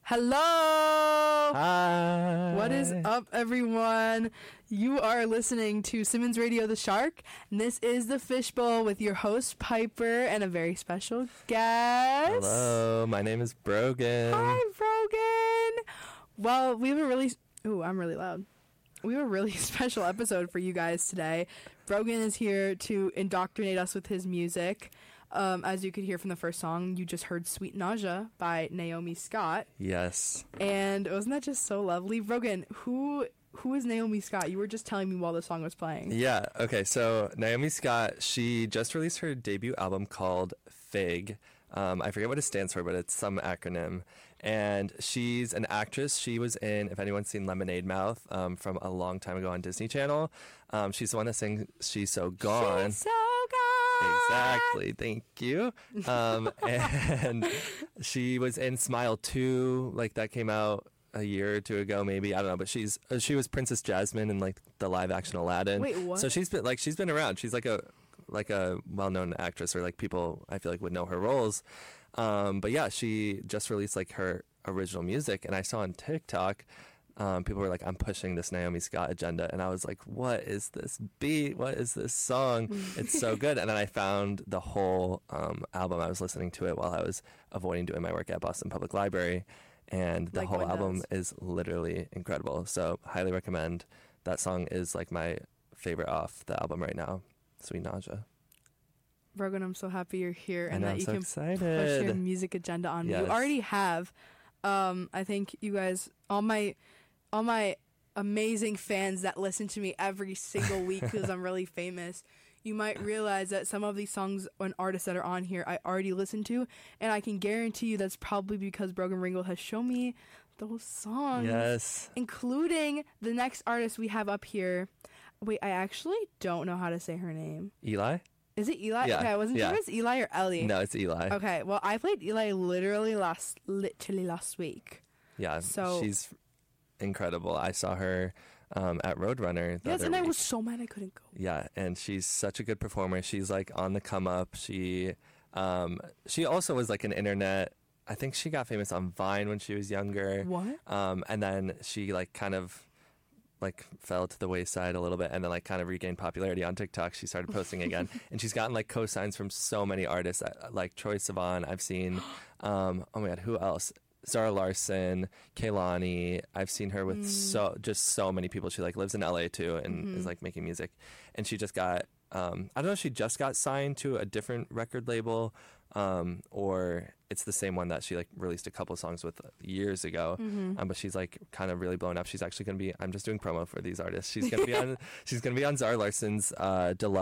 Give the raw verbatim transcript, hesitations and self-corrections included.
Hello! Hi! What is up, everyone? You are listening to Simmons Radio The Shark, and this is The Fishbowl with your host, Piper, and a very special guest. Hello, my name is Brogan. Hi, Brogan! Well, we have a really... Ooh, I'm really loud. We have a really special episode for you guys today. Brogan is here to indoctrinate us with his music. Um, as you could hear from the first song, you just heard Sweet Nausea by Naomi Scott. Yes. And wasn't that just so lovely? Brogan, who who is Naomi Scott? You were just telling me while the song was playing. Yeah, okay, so Naomi Scott, she just released her debut album called Fig. Um, I forget what it stands for, but it's some acronym. And she's an actress. She was in, if anyone's seen Lemonade Mouth um, from a long time ago on Disney Channel, um, she's the one that sings She's So Gone. She's so gone. Exactly. Thank you. Um, and she was in Smile two, like that came out a year or two ago, maybe. I don't know. But she's uh, she was Princess Jasmine in like the live action Aladdin. Wait, what? So she's been like she's been around. She's like a like a well-known actress, or like people I feel like would know her roles. Um, but yeah, she just released like her original music, and I saw on TikTok, um, people were like, "I'm pushing this Naomi Scott agenda," and I was like, "What is this beat? What is this song? It's so good!" And then I found the whole um, album. I was listening to it while I was avoiding doing my work at Boston Public Library, and the Like whole one album does. is literally incredible. So highly recommend. That song is like my favorite off the album right now, Sweet Nausea. Brogan, I'm so happy you're here I and know, that I'm you so can excited. push your music agenda on me. Yes. You already have. Um, I think you guys, all my, all my amazing fans that listen to me every single week because I'm really famous, you might realize that some of these songs and artists that are on here I already listened to, and I can guarantee you that's probably because Brogan Ringo has shown me those songs. Yes. Including the next artist we have up here. Wait, I actually don't know how to say her name. Eli? Is it Eli? Yeah, Okay, I wasn't yeah. sure if it's Eli or Ellie. No, it's Eli. Okay, well, I played Eli literally last, literally last week. Yeah, So- she's incredible. I saw her um, at Roadrunner the Yes, other and I week. was so mad I couldn't go. Yeah, and she's such a good performer. She's like on the come up. She um, she also was like an internet. I think she got famous on Vine when she was younger. What? Um, and then she like kind of like fell to the wayside a little bit, and then like kind of regained popularity on TikTok. She started posting again, and she's gotten like co-signs from so many artists, uh, like Troye Sivan. I've seen, um, oh my god, who else? Zara Larson, Kehlani. I've seen her with Mm. so just so many people. She like lives in L A too, and Mhm. is like making music. And she just got, um, I don't know if she just got signed to a different record label, um, or it's the same one that she like released a couple songs with years ago. Mm-hmm. Um, but she's like kind of really blown up. She's actually gonna be. I'm just doing promo for these artists. She's gonna be on. She's gonna be on Zara Larson's uh, Deluxe